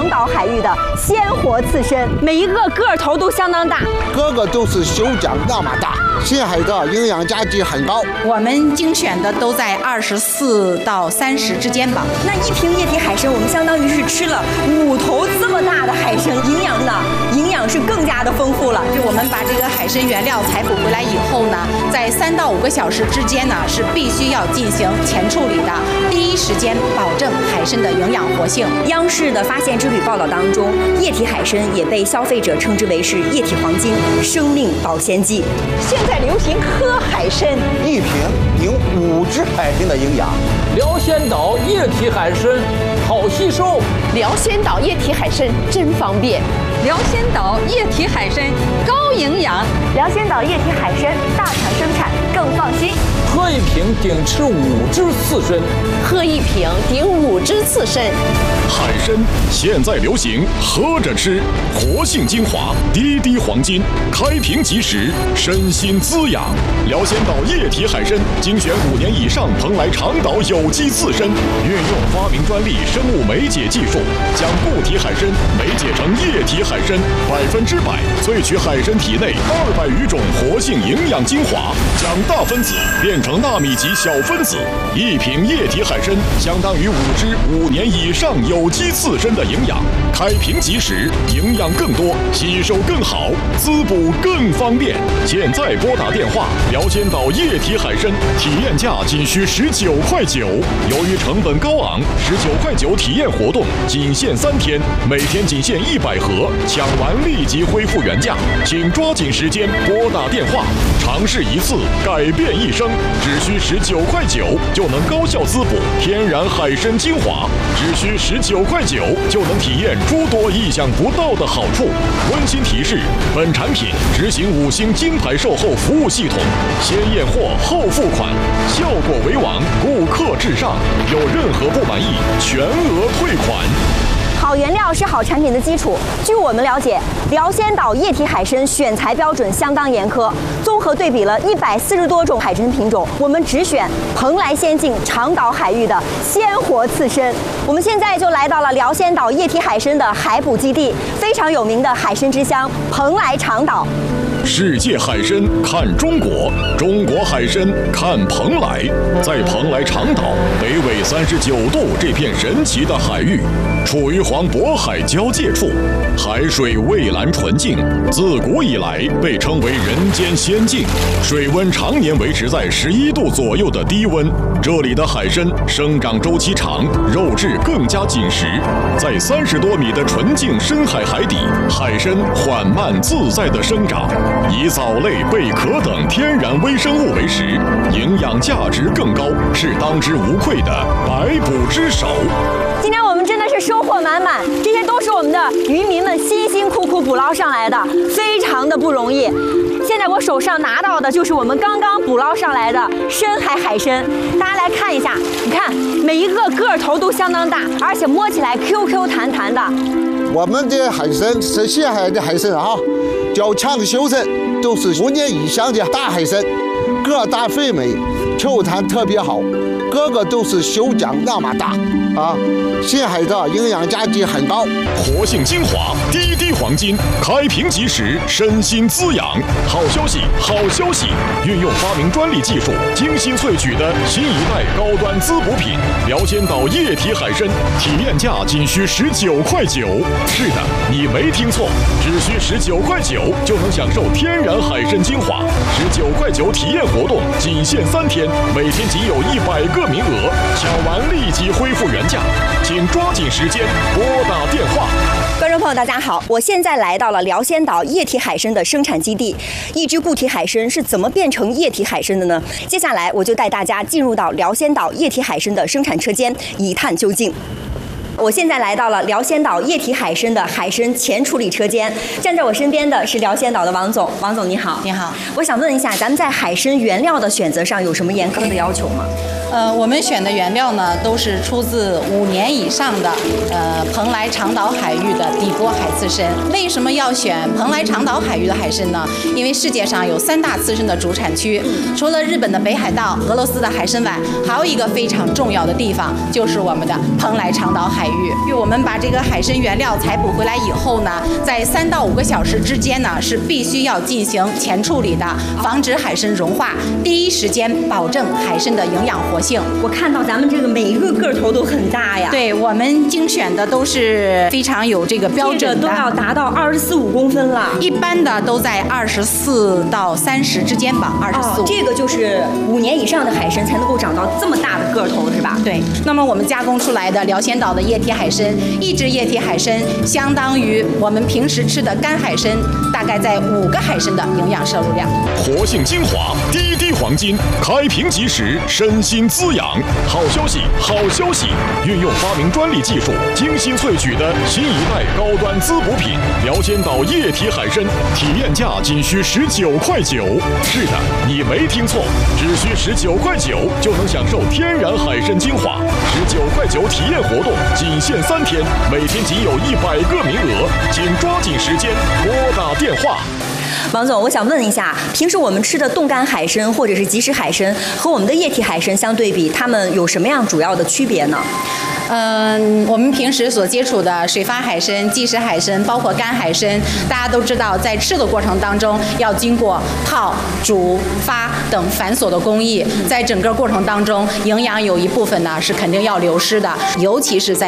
长岛海域的鲜活刺身，每一个个头都相当大， 个个都是手掌那么大，深海的营养价值很高。 我们精选的都在24到30之间吧。 那一瓶液体海参，我们相当于是吃了5头这么大的海参，营养是更加的丰富了。 就我们把这个海参原料采捕回来以后呢，在3到5个小时之间呢，是必须要进行前处理的，第一时间保证海参的营养活性。 央视的发现之旅报道当中，液体海参也被消费者称之为是液体黄金、生命保鲜剂。现在流行喝海参， 一瓶有5只海参的营养。 辽仙岛液体海参好吸收， 辽仙岛液体海参真方便， 辽仙岛液体海参高营养， 辽仙岛液体海参大厂生产更放心。 喝一瓶顶吃5只刺身， 喝一瓶顶5只刺身。 海参现在流行喝着吃，活性精华，滴滴黄金，开瓶即食，身心滋养。辽仙岛液体海参精选5年以上蓬莱长岛有机刺参，运用发明专利生物酶解技术，将固体海参酶解成液体海参，100%萃取海参体内200余种活性营养精华，将大分子变成纳米级小分子。一瓶液体海参相当于5只5年以上有机刺参的营养，开瓶即食，营养更多，吸收更好，滋补更方便。现在拨打电话，辽仙岛液体海参体验价仅需19.9块。由于成本高昂，19.9块体验活动仅限3天，每天仅限100盒，抢完立即恢复原价，请抓紧时间拨打电话，尝试一次改变一生，只需19.9块就能高效滋补天然海参精华，只需19.9块就能体验诸多意想不到的好处。温馨提示：本产品执行5星金牌售后服务系统，先验货后付款，效果为王，顾客至上，有任何不满意全额退款。 好原料是好产品的基础。据我们了解，辽仙岛液体海参选材标准相当严苛，综合对比了140多种海参品种，我们只选蓬莱仙境长岛海域的鲜活刺参。我们现在就来到了辽仙岛液体海参的海捕基地，非常有名的海参之乡蓬莱长岛。 世界海参看中国，中国海参看蓬莱。在蓬莱长岛北纬39度这片神奇的海域，处于黄渤海交界处，海水蔚蓝纯净，自古以来被称为人间仙境，水温常年维持在11度左右的低温。这里的海参生长周期长，肉质更加紧实，在30多米的纯净深海海底，海参缓慢自在地生长，以藻类、贝壳等天然微生物为食，营养价值更高，是当之无愧的百捕之首。 今天我们真的是收获满满，这些都是我们的渔民们辛辛苦苦捕捞上来的，非常的不容易。现在我手上拿到的就是我们刚刚捕捞上来的深海海参，大家来看一下，你看每一个个头都相当大，而且摸起来 QQ 弹弹的。 我们的海参是深海的海参啊，较强修身，都是5年以上的大海参，个大肥美，球弹特别好，个个都是手掌那么大啊！深海的营养价值很高， 活性精华，滴滴黄金，开瓶即食，身心滋养。好消息，好消息！运用发明专利技术，精心萃取的新一代高端滋补品——辽仙岛液体海参，体验价仅需19.9块。是的，你没听错，只需19.9块就能享受天然海参精华。19.9块体验活动仅限3天，每天仅有100个名额，抢完立即恢复原价。请抓紧时间拨打电话。 观众朋友，大家好，我现在来到了辽仙岛液体海参的生产基地。一只固体海参是怎么变成液体海参的呢？接下来我就带大家进入到辽仙岛液体海参的生产车间，一探究竟。我现在来到了辽仙岛液体海参的海参前处理车间，站在我身边的是辽仙岛的王总。王总你好。 你好。 我想问一下，咱们在海参原料的选择上有什么严苛的要求吗？ 我们选的原料呢，都是出自5年以上的蓬莱长岛海域的底波海刺参。为什么要选蓬莱长岛海域的海参呢？因为世界上有3大刺参的主产区，除了日本的北海道、俄罗斯的海参外，还有一个非常重要的地方，就是我们的蓬莱长岛海海域。我们把这个海参原料采捕回来以后呢，在3到5个小时之间呢，是必须要进行前处理的，防止海参融化，第一时间保证海参的营养活性。 我看到咱们这个每一个个头都很大呀。 对，我们精选的都是非常有这个标准的， 这个都要达到24、5公分了。 一般的都在24到30之间吧，24、 这个就是5年以上的海参才能够长到这么大的个头，是吧？ 对。那么我们加工出来的辽仙岛的液体海参，1只液体海参相当于我们平时吃的干海参大概在5个海参的营养摄入量。 活性精华，滴滴黄金，开瓶即食，身心滋养。好消息，好消息！运用发明专利技术，精心萃取的新一代高端滋补品辽仙岛液体海参，体验价仅需19.9块。是的，你没听错，只需19.9块就能享受天然海参精华。19.9块体验活动仅限3天，每天仅有100个名额，请抓紧时间拨打电话。 王总，我想问一下，平时我们吃的冻干海参或者是即食海参和我们的液体海参相对比，它们有什么样主要的区别呢？ 我们平时所接触的水发海参、即食海参，包括干海参，大家都知道，在吃的过程当中要经过泡、煮、发等繁琐的工艺，在整个过程当中，营养有一部分呢是肯定要流失的，尤其是在